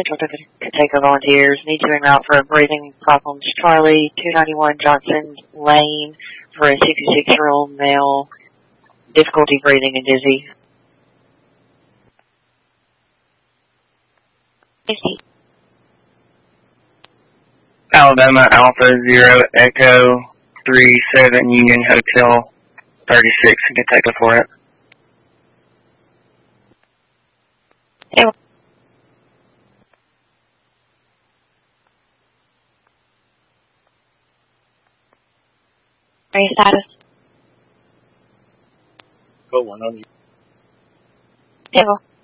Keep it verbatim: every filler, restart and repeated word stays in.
Central Take volunteers need to en route for a breathing problems. Charlie, two ninety-one Johnson Lane for a sixty-six-year-old male, difficulty breathing and dizzy. fifty. Alabama Alpha Zero Echo three seven Union Hotel thirty-six. You can take it for it. Hey. Your status? Go one on you. Table.